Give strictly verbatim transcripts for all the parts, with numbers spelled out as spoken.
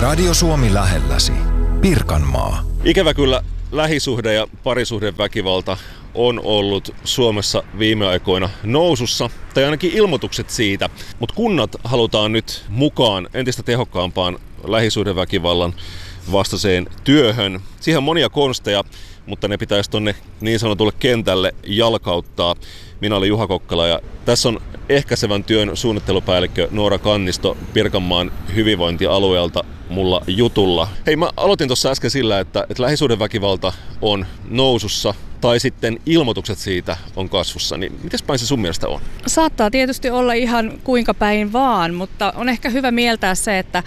Radio Suomi lähelläsi. Pirkanmaa. Ikävä kyllä lähisuhde- ja parisuhdeväkivalta on ollut Suomessa viime aikoina nousussa, tai ainakin ilmoitukset siitä. Mutta kunnat halutaan nyt mukaan entistä tehokkaampaan lähisuhdeväkivallan vastaiseen työhön. Siihen on monia konsteja, mutta ne pitäisi tuonne niin sanotulle kentälle jalkauttaa. Minä olen Juha Kokkala ja tässä on ehkäisevän työn suunnittelupäällikkö Noora Kannisto Pirkanmaan hyvinvointialueelta mulla jutulla. Hei, mä aloitin tuossa äsken sillä, että, että lähisuhdeväkivalta on nousussa tai sitten ilmoitukset siitä on kasvussa, niin mites päin se sun mielestä on? Saattaa tietysti olla ihan kuinka päin vaan, mutta on ehkä hyvä mieltää se, että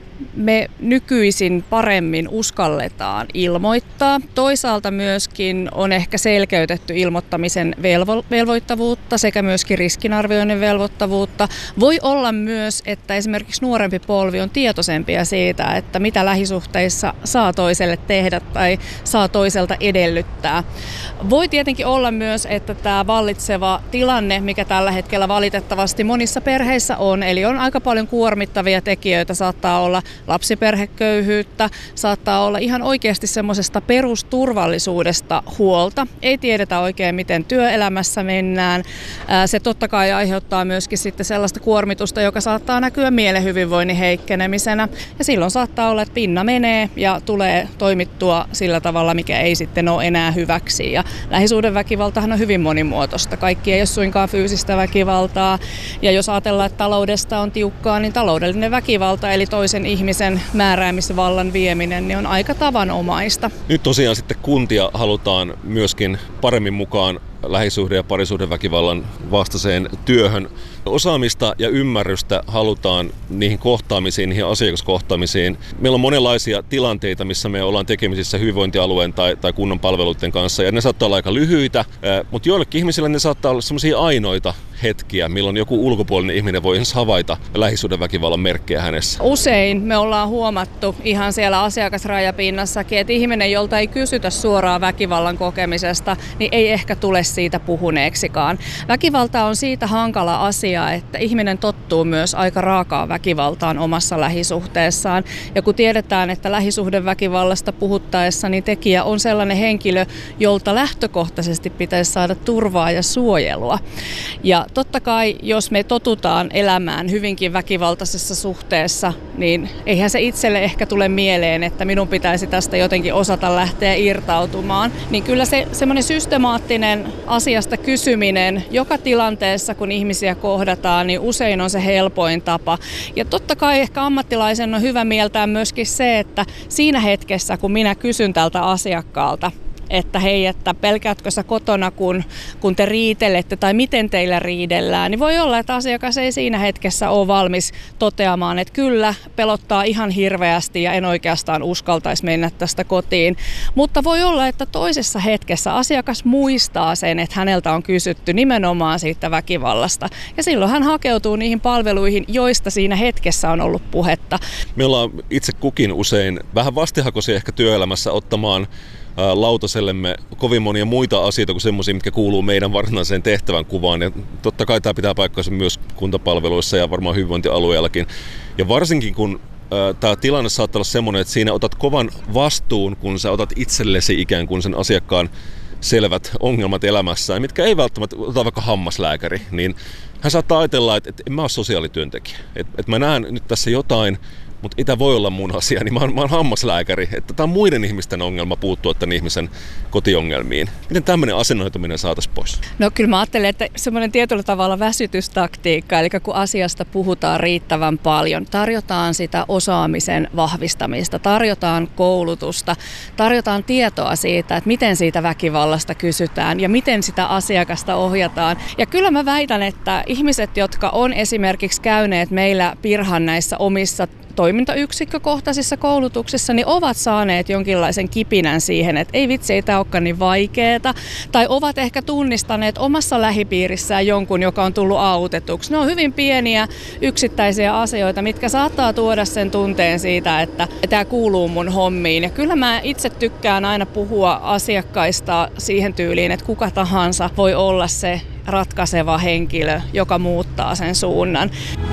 me nykyisin paremmin uskalletaan ilmoittaa. Toisaalta myöskin on ehkä selkeytetty ilmoittamisen velvo- velvoittavuutta sekä myöskin riskinarvioinnin velvoittavuutta. Voi olla myös, että esimerkiksi nuorempi polvi on tietoisempia siitä, että mitä lähisuhteissa saa toiselle tehdä tai saa toiselta edellyttää. Voi tietenkin olla myös, että tämä vallitseva tilanne, mikä tällä hetkellä valitettavasti monissa perheissä on, eli on aika paljon kuormittavia tekijöitä, saattaa olla lapsiperheköyhyyttä, saattaa olla ihan oikeasti semmoisesta perusturvallisuudesta huolta. Ei tiedetä oikein, miten työelämässä mennään. Se totta kai aiheuttaa myöskin sitten sellaista kuormitusta, joka saattaa näkyä mielen hyvinvoinnin heikkenemisenä. Ja silloin saattaa olla, että pinna menee ja tulee toimittua sillä tavalla, mikä ei sitten ole enää hyväksi. Ja lähisuhdeväkivaltahan on hyvin monimuotoista. Kaikki ei ole suinkaan fyysistä väkivaltaa. Ja jos ajatellaan, että taloudesta on tiukkaa, niin taloudellinen väkivalta, eli toisen ihmisen määräämisvallan vieminen, niin on aika tavanomaista. Nyt tosiaan sitten kuntia halutaan myöskin paremmin mukaan lähisuhde- ja parisuhdeväkivallan vastaiseen työhön. Osaamista ja ymmärrystä halutaan niihin kohtaamisiin, niihin asiakaskohtaamisiin. Meillä on monenlaisia tilanteita, missä me ollaan tekemisissä hyvinvointialueen tai, tai kunnan palveluiden kanssa, ja ne saattaa olla aika lyhyitä, mutta joillekin ihmisille ne saattaa olla sellaisia ainoita hetkiä, milloin joku ulkopuolinen ihminen voi havaita lähisuhdeväkivallan merkkejä hänessä. Usein me ollaan huomattu ihan siellä asiakasrajapinnassakin, että ihminen, jolta ei kysytä suoraan väkivallan kokemisesta, niin ei ehkä tule siitä puhuneeksikaan. Väkivalta on siitä hankala asia, että ihminen tottuu myös aika raakaan väkivaltaan omassa lähisuhteessaan. Ja kun tiedetään, että lähisuhdeväkivallasta puhuttaessa, niin tekijä on sellainen henkilö, jolta lähtökohtaisesti pitäisi saada turvaa ja suojelua. Ja totta kai, jos me totutaan elämään hyvinkin väkivaltaisessa suhteessa, niin eihän se itselle ehkä tule mieleen, että minun pitäisi tästä jotenkin osata lähteä irtautumaan. Niin kyllä se semmoinen systemaattinen asiasta kysyminen joka tilanteessa, kun ihmisiä kohdataan, niin usein on se helpoin tapa. Ja totta kai ehkä ammattilaisen on hyvä mieltää myöskin se, että siinä hetkessä, kun minä kysyn tältä asiakkaalta, että hei, että pelkäätkö sä kotona, kun, kun te riitelette tai miten teillä riidellään, niin voi olla, että asiakas ei siinä hetkessä ole valmis toteamaan, että kyllä, pelottaa ihan hirveästi ja en oikeastaan uskaltaisi mennä tästä kotiin. Mutta voi olla, että toisessa hetkessä asiakas muistaa sen, että häneltä on kysytty nimenomaan siitä väkivallasta. Ja silloin hän hakeutuu niihin palveluihin, joista siinä hetkessä on ollut puhetta. Me ollaan itse kukin usein vähän vastihakoisia ehkä työelämässä ottamaan lautasellemme kovin monia muita asioita kuin semmoisia, mitkä kuuluu meidän varsinaiseen tehtävän kuvaan. Ja totta kai tämä pitää paikkansa myös kuntapalveluissa ja varmaan hyvinvointialueellakin. Ja varsinkin kun äh, tämä tilanne saattaa olla semmoinen, että siinä otat kovan vastuun, kun sä otat itsellesi ikään kuin sen asiakkaan selvät ongelmat elämässään, mitkä ei välttämättä, ota vaikka hammaslääkäri, niin hän saattaa ajatella, että, että en mä ole sosiaalityöntekijä. Että, että mä näen nyt tässä jotain, mutta ei tämä voi olla mun asia, niin mä oon, mä oon hammaslääkäri. Että tämä on muiden ihmisten ongelma puuttua tämän ihmisen kotiongelmiin. Miten tämmöinen asennoituminen saataisiin pois? No kyllä mä ajattelen, että semmoinen tietyllä tavalla väsytystaktiikka, eli kun asiasta puhutaan riittävän paljon, tarjotaan sitä osaamisen vahvistamista, tarjotaan koulutusta, tarjotaan tietoa siitä, että miten siitä väkivallasta kysytään ja miten sitä asiakasta ohjataan. Ja kyllä mä väitän, että ihmiset, jotka on esimerkiksi käyneet meillä Pirhan näissä omissa toimintayksikkökohtaisissa koulutuksissa, niin ovat saaneet jonkinlaisen kipinän siihen, että ei vitsi, ei tämä olekaan niin vaikeeta. Tai ovat ehkä tunnistaneet omassa lähipiirissään jonkun, joka on tullut autetuksi. Ne on hyvin pieniä yksittäisiä asioita, mitkä saattaa tuoda sen tunteen siitä, että tämä kuuluu mun hommiin. Ja kyllä mä itse tykkään aina puhua asiakkaista siihen tyyliin, että kuka tahansa voi olla se ratkaiseva henkilö, joka muuttaa sen suunnan.